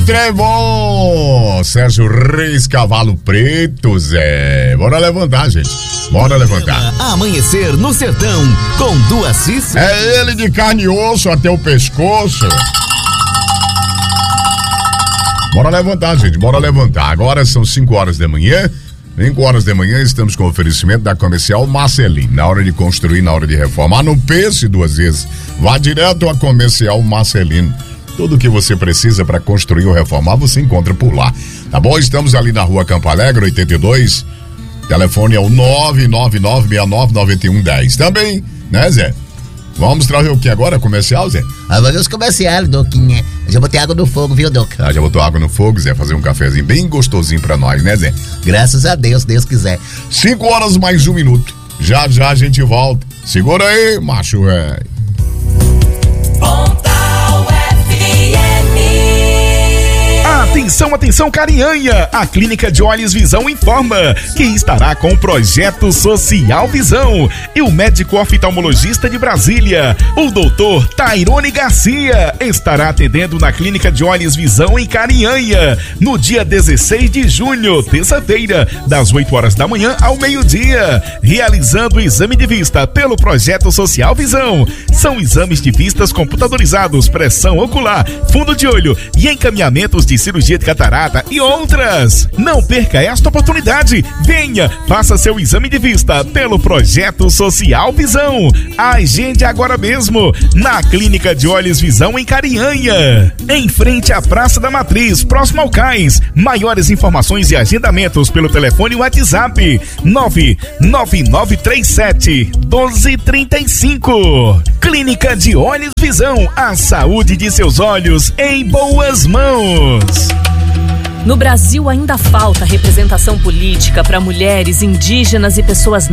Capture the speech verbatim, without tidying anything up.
trem bom! Sérgio Reis, cavalo preto, Zé. Bora levantar, gente. Bora levantar. Amanhecer no sertão, com duas cis. É ele de carne e osso até o pescoço. Bora levantar, gente. Bora levantar. Agora são cinco horas da manhã. cinco horas da manhã estamos com o oferecimento da Comercial Marcelino. Na hora de construir, na hora de reformar, não pense duas vezes. Vá direto à Comercial Marcelino. Tudo que você precisa para construir ou reformar, você encontra por lá. Tá bom? Estamos ali na rua Campo Alegre, oitenta e dois. Telefone é o nove nove nove seis nove nove um um zero. Também, né, Zé? Vamos trazer o que agora? Comercial, Zé? Ah, vamos os comerciais, Doquinha. Já botei água no fogo, viu, Doc? Ah, já botou água no fogo, Zé? Fazer um cafezinho bem gostosinho pra nós, né, Zé? Graças a Deus, Deus quiser. Cinco horas mais um minuto. Já, já a gente volta. Segura aí, macho, velho. Atenção, atenção, Carinhanha! A Clínica de Olhos Visão informa que estará com o projeto Social Visão e o médico oftalmologista de Brasília, o doutor Tairone Garcia, estará atendendo na Clínica de Olhos Visão em Carinhanha no dia dezesseis de junho, terça-feira, das oito horas da manhã ao meio-dia, realizando o exame de vista pelo projeto Social Visão. São exames de vistas computadorizados, pressão ocular, fundo de olho e encaminhamentos de cirurgia de catarata e outras. Não perca esta oportunidade. Venha, faça seu exame de vista pelo projeto Social Visão. Agende agora mesmo na Clínica de Olhos Visão em Carinhanha, em frente à Praça da Matriz, próximo ao Cais. Maiores informações e agendamentos pelo telefone WhatsApp nove nove nove três sete um dois três cinco. Clínica de Olhos Visão, a saúde de seus olhos em boas mãos. No Brasil ainda falta representação política para mulheres, indígenas e pessoas